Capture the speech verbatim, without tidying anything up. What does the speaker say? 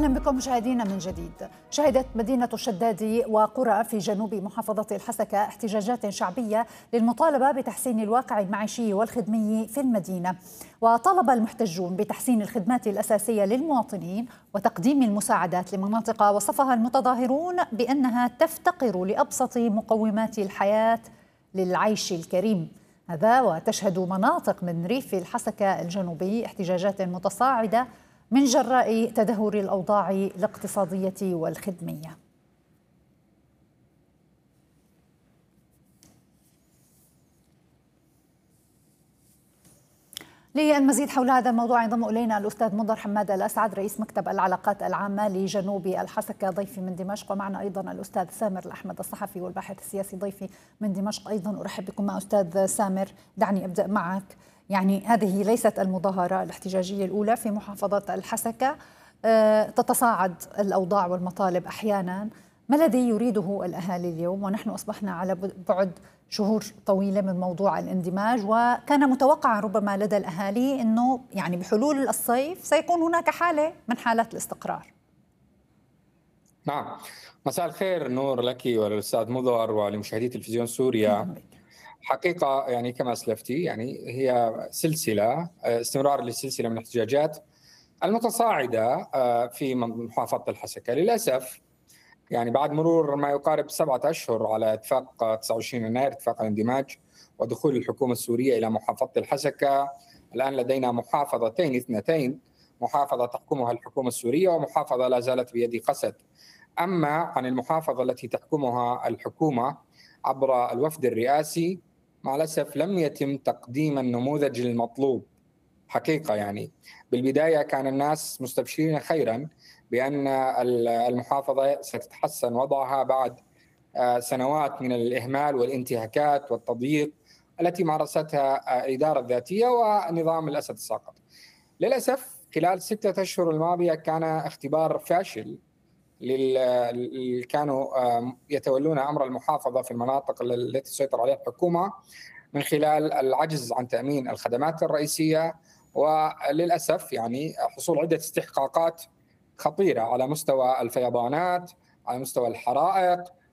أهلا بكم مشاهدينا من جديد. شهدت مدينة الشدادي وقرى في جنوب محافظة الحسكة احتجاجات شعبية للمطالبة بتحسين الواقع المعيشي والخدمي في المدينة، وطالب المحتجون بتحسين الخدمات الأساسية للمواطنين وتقديم المساعدات لمناطق وصفها المتظاهرون بأنها تفتقر لأبسط مقومات الحياة للعيش الكريم. هذا وتشهد مناطق من ريف الحسكة الجنوبي احتجاجات متصاعدة من جراء تدهور الأوضاع الاقتصادية والخدمية. للمزيد حول هذا الموضوع ينضم إلينا الأستاذ مضر حماد الأسعد رئيس مكتب العلاقات العامة لجنوب الحسكة ضيفي من دمشق، ومعنا أيضا الأستاذ سامر الأحمد الصحفي والباحث السياسي ضيفي من دمشق أيضا. أرحب بكم. مع أستاذ سامر، دعني أبدأ معك. يعني هذه ليست المظاهرة الاحتجاجية الأولى في محافظة الحسكة، تتصاعد الأوضاع والمطالب أحيانا. ما الذي يريده الأهالي اليوم ونحن أصبحنا على بعد شهور طويلة من موضوع الاندماج، وكان متوقعا ربما لدى الأهالي أنه يعني بحلول الصيف سيكون هناك حالة من حالات الاستقرار؟ نعم، مساء الخير نور لك وللأستاذ مضر ولمشاهدي تلفزيون سوريا. حقيقة يعني كما أسلفتي يعني هي سلسلة استمرار لسلسلة من الاحتجاجات المتصاعدة في محافظة الحسكة. للأسف يعني بعد مرور ما يقارب سبعة أشهر على اتفاق تسعة وعشرين يناير، اتفاق الاندماج ودخول الحكومة السورية إلى محافظة الحسكة، الآن لدينا محافظتين اثنتين، محافظة تحكمها الحكومة السورية ومحافظة لا زالت بيد قسد. أما عن المحافظة التي تحكمها الحكومة عبر الوفد الرئاسي، مع الأسف لم يتم تقديم النموذج المطلوب. حقيقة يعني بالبداية كان الناس مستبشرين خيرا بأن المحافظة ستتحسن وضعها بعد سنوات من الإهمال والانتهاكات والتضييق التي مارستها الإدارة الذاتية ونظام الأسد الساقط. للأسف خلال ستة أشهر الماضية كان اختبار فاشل لل كانوا يتولون أمر المحافظة في المناطق التي تسيطر عليها الحكومة من خلال العجز عن تأمين الخدمات الرئيسية، وللأسف يعني حصول عدة استحقاقات خطيرة على مستوى الفيضانات، على مستوى الحرائق،